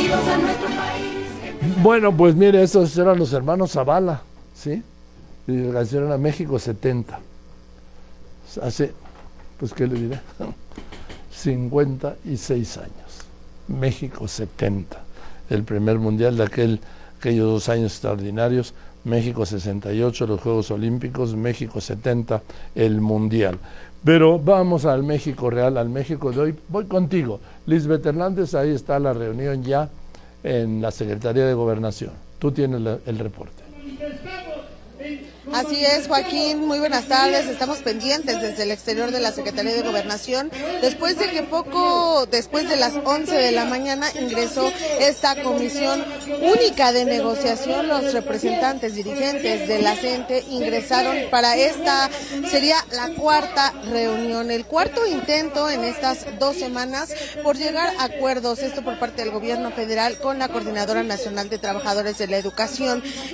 Bueno, pues mire, estos eran los hermanos Zavala, ¿sí? Y la canción era México 70. Hace, pues, ¿qué le diré? 56 años. México 70. El primer mundial de aquellos 2 años extraordinarios. México 68, los Juegos Olímpicos. México 70, el mundial. Pero vamos al México real, al México de hoy. Voy contigo. Lisbeth Hernández, ahí está la reunión ya en la Secretaría de Gobernación. Tú tienes el reporte. Así es, Joaquín, muy buenas tardes. Estamos pendientes desde el exterior de la Secretaría de Gobernación, después de que poco después de las 11 de la mañana ingresó esta comisión única de negociación. Los representantes dirigentes de la CENTE ingresaron para esta, sería la cuarta reunión, el cuarto intento en estas 2 semanas por llegar a acuerdos, esto por parte del gobierno federal con la Coordinadora Nacional de Trabajadores de la Educación.